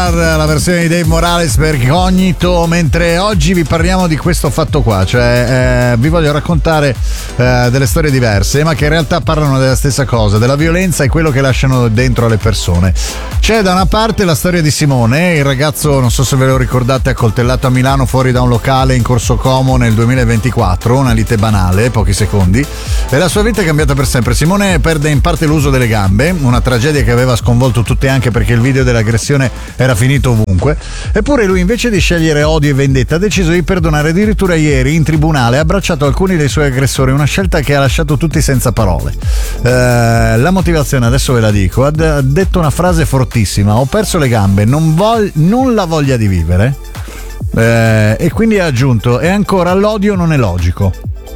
Star, la versione di Dave Morales per Cognito, mentre oggi vi parliamo di questo fatto qua, cioè vi voglio raccontare delle storie diverse, ma che in realtà parlano della stessa cosa, della violenza e quello che lasciano dentro alle persone. C'è da una parte la storia di Simone, il ragazzo, non so se ve lo ricordate, accoltellato a Milano fuori da un locale in Corso Como nel 2024, una lite banale, pochi secondi, e la sua vita è cambiata per sempre. Simone perde in parte l'uso delle gambe, una tragedia che aveva sconvolto tutti anche perché il video dell'aggressione era finito ovunque, eppure lui invece di scegliere odio e vendetta ha deciso di perdonare. Addirittura ieri in tribunale ha abbracciato alcuni dei suoi aggressori, una scelta che ha lasciato tutti senza parole. La motivazione adesso ve la dico, ha detto una frase fortissima: ho perso le gambe, non la voglia di vivere, e quindi ha aggiunto, e ancora l'odio non è logico.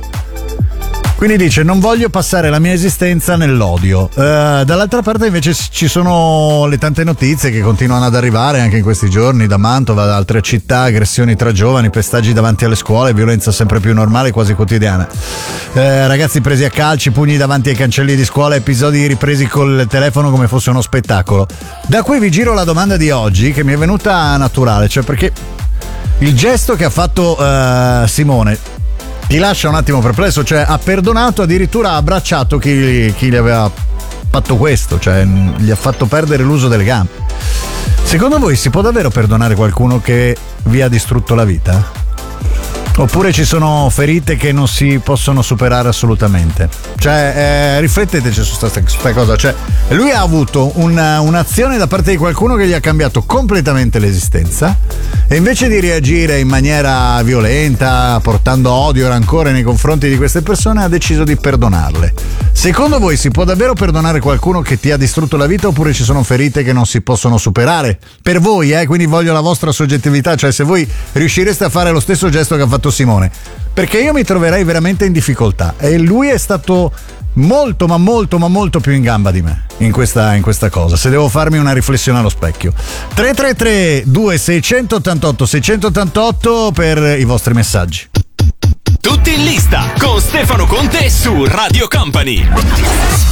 Quindi dice: non voglio passare la mia esistenza nell'odio. Dall'altra parte invece ci sono le tante notizie che continuano ad arrivare anche in questi giorni da Mantova, da altre città, aggressioni tra giovani, pestaggi davanti alle scuole, violenza sempre più normale, quasi quotidiana. Ragazzi presi a calci, pugni davanti ai cancelli di scuola, episodi ripresi col telefono come fosse uno spettacolo. Da qui vi giro la domanda di oggi che mi è venuta naturale, cioè perché il gesto che ha fatto Simone ti lascia un attimo perplesso, cioè ha perdonato, addirittura ha abbracciato chi gli aveva fatto questo, cioè gli ha fatto perdere l'uso delle gambe. Secondo voi si può davvero perdonare qualcuno che vi ha distrutto la vita? Oppure ci sono ferite che non si possono superare assolutamente? Cioè rifletteteci su questa cosa, cioè lui ha avuto un'azione da parte di qualcuno che gli ha cambiato completamente l'esistenza, e invece di reagire in maniera violenta, portando odio e rancore nei confronti di queste persone, ha deciso di perdonarle. Secondo voi si può davvero perdonare qualcuno che ti ha distrutto la vita, oppure ci sono ferite che non si possono superare? Per voi, quindi voglio la vostra soggettività, cioè se voi riuscireste a fare lo stesso gesto che ha fatto Simone, perché io mi troverei veramente in difficoltà, e lui è stato molto ma molto più in gamba di me in questa cosa, se devo farmi una riflessione allo specchio. 333 2688 688 per i vostri messaggi. Tutti in lista con Stefano Conte su Radio Company.